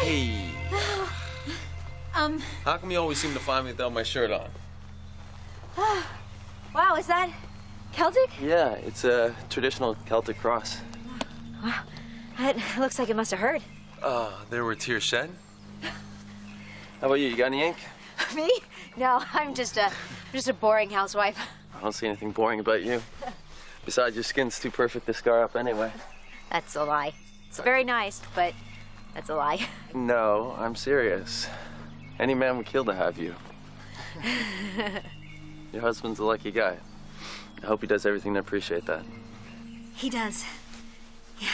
Hey. How come you always seem to find me without my shirt on? Wow, is that Celtic? Yeah, it's a traditional Celtic cross. Wow, it looks like it must have hurt. There were tears shed? How about you? You got any ink? Me? No, I'm just a boring housewife. I don't see anything boring about you. Besides, your skin's too perfect to scar up anyway. That's a lie. It's very nice, but that's a lie. No, I'm serious. Any man would kill to have you. Your husband's a lucky guy. I hope he does everything to appreciate that. He does. Yeah.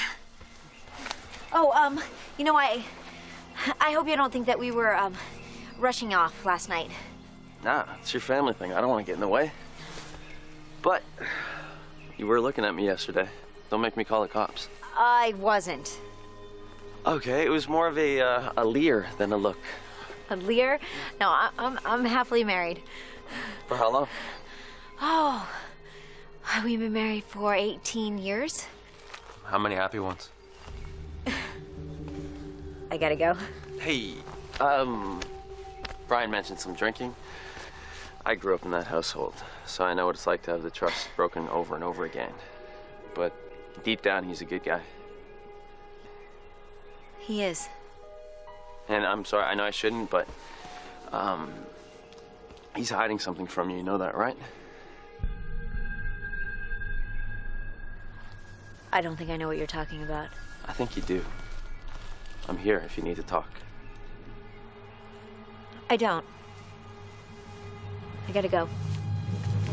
Oh, you know, I hope you don't think that we were, rushing off last night. Nah, it's your family thing. I don't want to get in the way. But you were looking at me yesterday. Don't make me call the cops. I wasn't. Okay, it was more of a leer than a look. A leer? No, I'm happily married. For how long? Oh, we've been married for 18 years. How many happy ones? I gotta go. Hey. Brian mentioned some drinking. I grew up in that household, so I know what it's like to have the trust broken over and over again. But deep down, he's a good guy. He is. And I'm sorry, I know I shouldn't, but he's hiding something from you. You know that, right? I don't think I know what you're talking about. I think you do. I'm here if you need to talk. I don't. I gotta go.